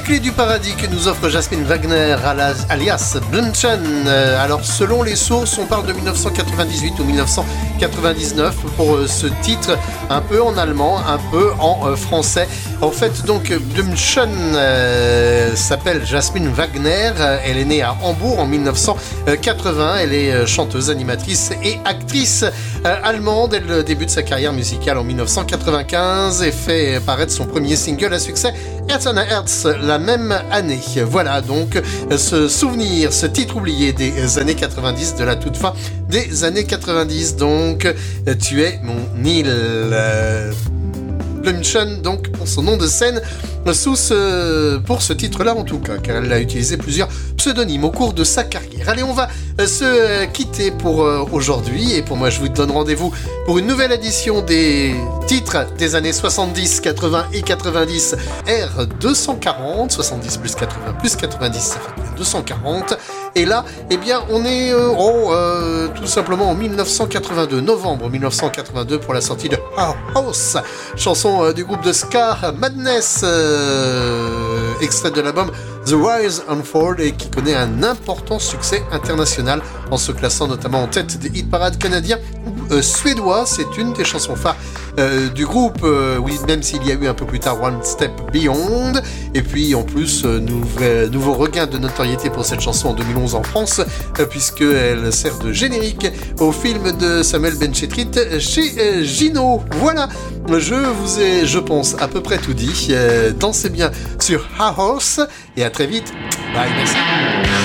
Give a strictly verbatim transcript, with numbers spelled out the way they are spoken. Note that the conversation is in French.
Clés du paradis que nous offre Jasmine Wagner alias Blümchen. Alors selon les sources, on parle de dix-neuf cent quatre-vingt-dix-huit ou dix-neuf cent quatre-vingt-dix-neuf pour ce titre, un peu en allemand, un peu en français. En fait, donc Blümchen euh, s'appelle Jasmine Wagner. Elle est née à Hambourg en dix-neuf cent quatre-vingts. Elle est chanteuse, animatrice et actrice euh, allemande. Elle débute sa carrière musicale en dix-neuf cent quatre-vingt-quinze et fait paraître son premier single à succès, Herz an Herz, la même année. Voilà donc ce souvenir, ce titre oublié des années quatre-vingt-dix, de la toute fin des années quatre-vingt-dix. Donc, tu es mon île. Blümchen, donc pour son nom de scène, sous ce, pour ce titre-là en tout cas, car elle a utilisé plusieurs pseudonymes au cours de sa carrière. Allez, on va se quitter pour aujourd'hui, et pour moi je vous donne rendez-vous pour une nouvelle édition des titres des années soixante-dix, quatre-vingts et quatre-vingt-dix, R deux cent quarante, soixante-dix plus quatre-vingts plus quatre-vingt-dix, ça fait bien deux cent quarante. Et là, eh bien, on est euh, oh, euh, tout simplement en dix-neuf cent quatre-vingt-deux, novembre dix-neuf cent quatre-vingt-deux, pour la sortie de House, chanson euh, du groupe de ska Madness, euh, extrait de l'album The Rise and Fall, et qui connaît un important succès international en se classant notamment en tête des hit parades canadiens ou euh, suédois. C'est une des chansons phares euh, du groupe, euh, oui, même s'il y a eu un peu plus tard One Step Beyond. Et puis en plus, euh, nouvel, nouveau regain de notoriété pour cette chanson en deux mille onze en France, euh, puisqu'elle sert de générique au film de Samuel Benchetrit chez euh, Gino. Voilà, je vous ai, je pense, à peu près tout dit. Euh, dansez bien sur House, et à très vite. Bye, merci.